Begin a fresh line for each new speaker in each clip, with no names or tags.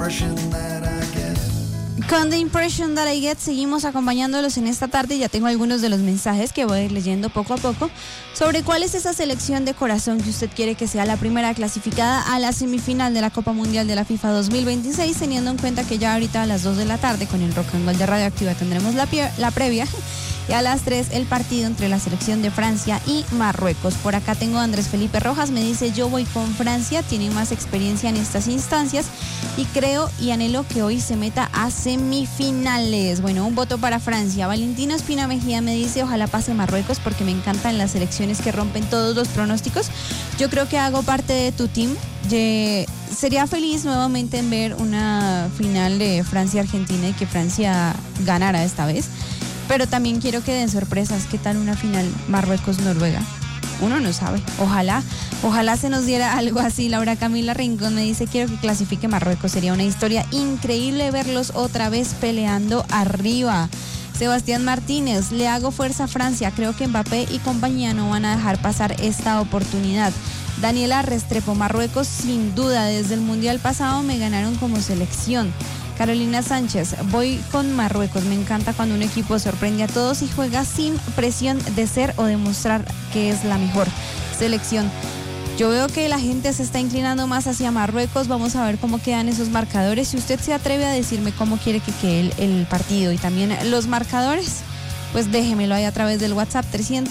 Con The Impression That I Get seguimos acompañándolos en esta tarde. Ya tengo algunos de los mensajes que voy a ir leyendo poco a poco sobre cuál es esa selección de corazón que usted quiere que sea la primera clasificada a la semifinal de la Copa Mundial de la FIFA 2026, teniendo en cuenta que ya ahorita a las 2 de la tarde con el Rock and Roll de Radioactiva tendremos la previa y a las 3 el partido entre la selección de Francia y Marruecos. Por acá tengo a Andrés Felipe Rojas, me dice: yo voy con Francia, tiene más experiencia en estas instancias y creo y anhelo que hoy se meta a semifinales. Bueno, un voto para Francia. Valentino Espina Mejía me dice: ojalá pase Marruecos porque me encantan las selecciones que rompen todos los pronósticos. Yo creo que hago parte de tu team. Sería feliz nuevamente en ver una final de Francia-Argentina y que Francia ganara esta vez. Pero también quiero que den sorpresas. ¿Qué tal una final Marruecos-Noruega? Uno no sabe. Ojalá se nos diera algo así. Laura Camila Rincón me dice: quiero que clasifique Marruecos. Sería una historia increíble verlos otra vez peleando arriba. Sebastián Martínez: le hago fuerza a Francia. Creo que Mbappé y compañía no van a dejar pasar esta oportunidad. Daniela Restrepo: Marruecos sin duda. Desde el Mundial pasado me ganaron como selección. Carolina Sánchez: voy con Marruecos. Me encanta cuando un equipo sorprende a todos y juega sin presión de ser o demostrar que es la mejor selección. Yo veo que la gente se está inclinando más hacia Marruecos. Vamos a ver cómo quedan esos marcadores. Si usted se atreve a decirme cómo quiere que quede el partido y también los marcadores, pues déjemelo ahí a través del WhatsApp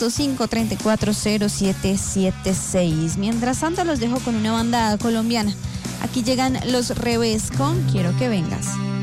305-340776. Mientras tanto, los dejo con una banda colombiana. Aquí llegan Los Revés con Quiero que vengas.